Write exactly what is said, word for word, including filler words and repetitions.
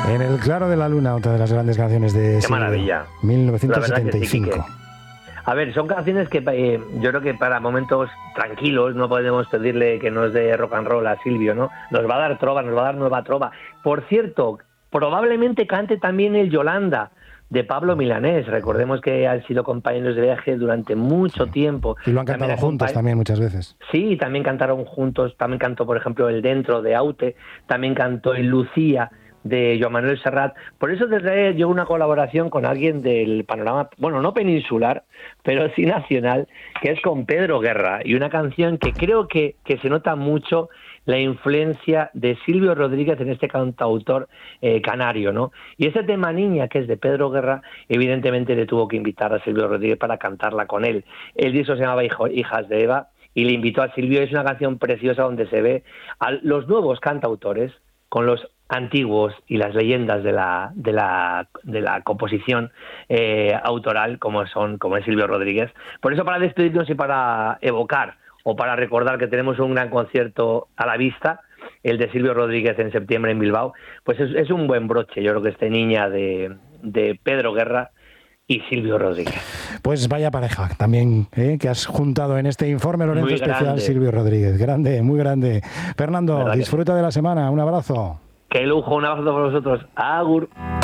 En el claro de la luna, otra de las grandes canciones de Qué Silvio. maravilla. mil novecientos setenta y cinco. La verdad que sí, Quique. A ver, son canciones que eh, yo creo que para momentos tranquilos no podemos pedirle que nos dé rock and roll a Silvio, ¿no? Nos va a dar trova, nos va a dar nueva trova. Por cierto, probablemente cante también el Yolanda de Pablo Milanés. Recordemos que han sido compañeros de viaje durante mucho Sí. tiempo. Y lo han cantado También juntos acompa- también muchas veces. Sí, también cantaron juntos, también cantó, por ejemplo, el Dentro de Aute, también cantó el Lucía de Joan Manuel Serrat. Por eso desde yo una colaboración con alguien del panorama, bueno, no peninsular, pero sí nacional, que es con Pedro Guerra, y una canción que creo que, que se nota mucho la influencia de Silvio Rodríguez en este cantautor eh, canario, ¿no? Y ese tema Niña, que es de Pedro Guerra, evidentemente le tuvo que invitar a Silvio Rodríguez para cantarla con él. El disco se llamaba Hijo, Hijas de Eva, y le invitó a Silvio. Es una canción preciosa donde se ve a los nuevos cantautores con los antiguos y las leyendas de la de la de la composición eh, autoral, como son como es Silvio Rodríguez. Por eso, para despedirnos y para evocar o para recordar que tenemos un gran concierto a la vista, el de Silvio Rodríguez en septiembre en Bilbao, pues es, es un buen broche. Yo creo que este Niña de, de Pedro Guerra y Silvio Rodríguez. Pues vaya pareja también, ¿eh? Que has juntado en este informe, Lorenzo, Muy especial grande. Silvio Rodríguez. Grande, muy grande. Fernando, ¿Verdad que disfruta de la semana. Un abrazo. Qué lujo, un abrazo para vosotros. Agur.